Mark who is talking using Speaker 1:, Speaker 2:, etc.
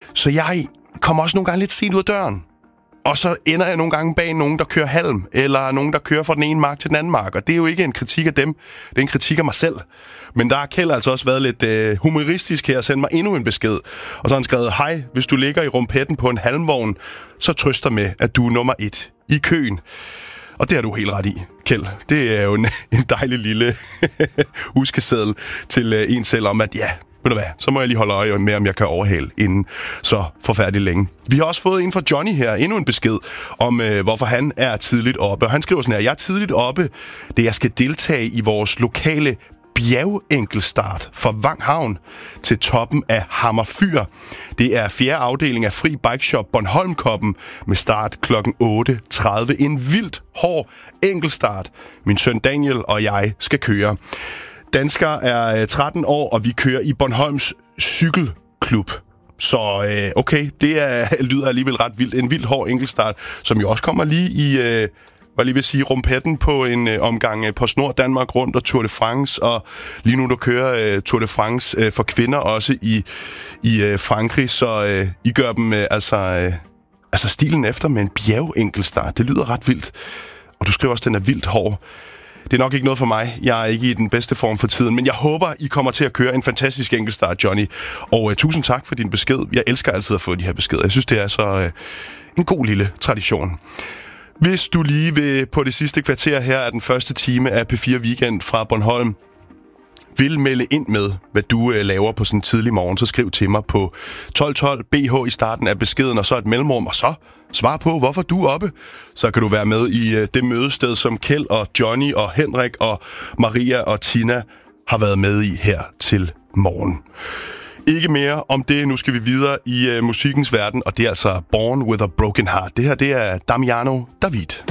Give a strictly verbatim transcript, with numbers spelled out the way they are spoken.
Speaker 1: Så jeg kommer også nogle gange lidt sent ud af døren. Og så ender jeg nogle gange bag nogen, der kører halm, eller nogen, der kører fra den ene mark til den anden mark. Og det er jo ikke en kritik af dem, det er en kritik af mig selv. Men der har Kjeld altså også været lidt øh, humoristisk her og sendt mig endnu en besked. Og så har han skrevet, hej, hvis du ligger i rumpetten på en halmvogn, så trøster med, at du er nummer et i køen. Og det har du helt ret i, Kjeld. Det er jo en, en dejlig lille huskeseddel til øh, en selv om, at ja, ved du hvad, så må jeg lige holde øje med, om jeg kan overhale inden så forfærdeligt længe. Vi har også fået en fra Johnny her, endnu en besked om, øh, hvorfor han er tidligt oppe. Og han skriver sådan her, jeg er tidligt oppe, det jeg skal deltage i vores lokale bjergenkelstart fra Vang Havn til toppen af Hammerfyr. Det er fjerde afdeling af Fri Bike Shop Bornholm-koppen med start klokken otte tredive. En vildt hård enkeltstart. Min søn Daniel og jeg skal køre. Dansker er tretten år, og vi kører i Bornholms cykelklub. Så øh, okay, det er, lyder alligevel ret vildt. En vildt hård enkeltstart, som jo også kommer lige i, øh, hvad lige vil sige, rumpetten på en øh, omgang øh, på Snor Danmark rundt og Tour de France. Og lige nu, der kører øh, Tour de France øh, for kvinder også i, i øh, Frankrig. Så øh, I gør dem øh, altså, øh, altså stilen efter med en bjergenkeltstart. Det lyder ret vildt. Og du skriver også, at den er vildt hård. Det er nok ikke noget for mig. Jeg er ikke i den bedste form for tiden, men jeg håber, I kommer til at køre en fantastisk enkeltstart, Johnny. Og uh, tusind tak for din besked. Jeg elsker altid at få de her beskeder. Jeg synes, det er så uh, en god lille tradition. Hvis du lige vil på det sidste kvarter her af den første time af P fire Weekend fra Bornholm, vil melde ind med, hvad du uh, laver på sådan en tidlig morgen, så skriv til mig på tolv tolv B H i starten af beskeden, og så et mellemrum, og så svar på, hvorfor du er oppe. Så kan du være med i uh, det mødested, som Kjeld og Johnny og Henrik og Maria og Tina har været med i her til morgen. Ikke mere om det. Nu skal vi videre i uh, musikkens verden, og det er altså Born with a Broken Heart. Det her, det er Damiano David.